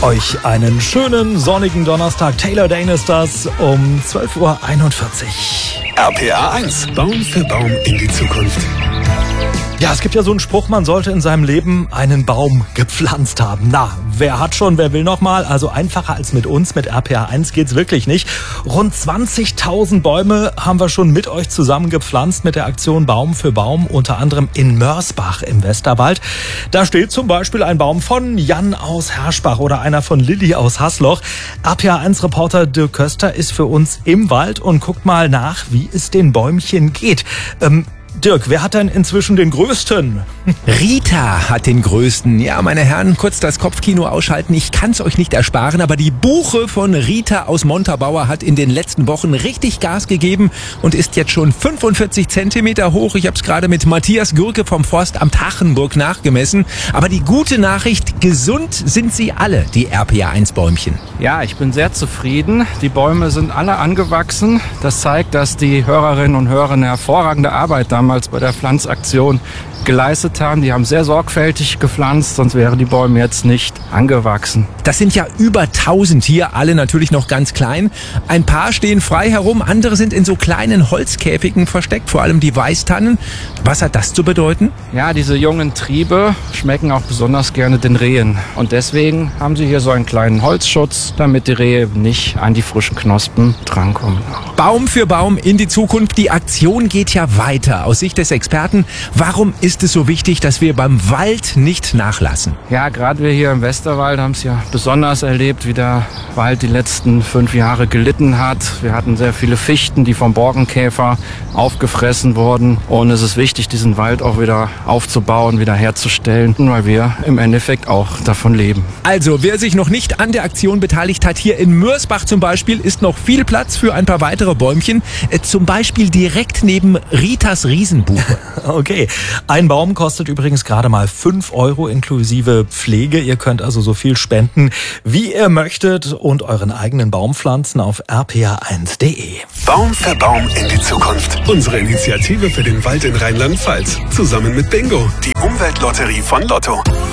Euch einen schönen sonnigen Donnerstag. Taylor Dane ist das um 12.41 Uhr. RPA 1. Baum für Baum in die Zukunft. Ja, es gibt ja so einen Spruch, man sollte in seinem Leben einen Baum gepflanzt haben. Na, wer hat schon, wer will noch mal? Also einfacher als mit uns, mit RPA 1 geht's wirklich nicht. Rund 20.000 Bäume haben wir schon mit euch zusammen gepflanzt mit der Aktion Baum für Baum, unter anderem in Mörsbach im Westerwald. Da steht zum Beispiel ein Baum von Jan aus Herschbach oder einer von Lilly aus Hasloch. RPA 1 Reporter Dirk Köster ist für uns im Wald und guckt mal nach, wie es den Bäumchen geht. Dirk, wer hat denn inzwischen den größten? Rita hat den größten. Ja, meine Herren, kurz das Kopfkino ausschalten. Ich kann's euch nicht ersparen, aber die Buche von Rita aus Montabaur hat in den letzten Wochen richtig Gas gegeben und ist jetzt schon 45 Zentimeter hoch. Ich habe es gerade mit Matthias Gürke vom Forstamt Hachenburg nachgemessen. Aber die gute Nachricht, gesund sind sie alle, die RPA 1 Bäumchen. Ja, ich bin sehr zufrieden. Die Bäume sind alle angewachsen. Das zeigt, dass die Hörerinnen und Hörer eine hervorragende Arbeit damals bei der Pflanzaktion geleistet haben. Die haben sehr sorgfältig gepflanzt, sonst wären die Bäume jetzt nicht angewachsen. Das sind ja über 1000 hier, alle natürlich noch ganz klein. Ein paar stehen frei herum, andere sind in so kleinen Holzkäfigen versteckt, vor allem die Weißtannen. Was hat das zu bedeuten? Ja, diese jungen Triebe schmecken auch besonders gerne den Rehen. Und deswegen haben sie hier so einen kleinen Holzschutz, damit die Rehe nicht an die frischen Knospen drankommen. Baum für Baum in die Zukunft. Die Aktion geht ja weiter. Aus Sicht des Experten, warum ist es so wichtig, dass wir beim Wald nicht nachlassen? Ja, gerade wir hier im Westerwald haben es ja besonders erlebt, wie der Wald die letzten 5 Jahre gelitten hat. Wir hatten sehr viele Fichten, die vom Borkenkäfer aufgefressen wurden. Und es ist wichtig, diesen Wald auch wieder aufzubauen, wieder herzustellen, weil wir im Endeffekt auch davon leben. Also, wer sich noch nicht an der Aktion beteiligt hat, hier in Mörsbach zum Beispiel, ist noch viel Platz für ein paar weitere Bäumchen. Zum Beispiel direkt neben Ritas Riesenbuche. Okay, ein Baum kostet übrigens gerade mal 5 Euro inklusive Pflege. Ihr könnt also so viel spenden, wie ihr möchtet und euren eigenen Baum pflanzen auf rpa1.de. Baum für Baum in die Zukunft. Unsere Initiative für den Wald in Rheinland-Pfalz. Zusammen mit Bingo, die Umweltlotterie von Lotto.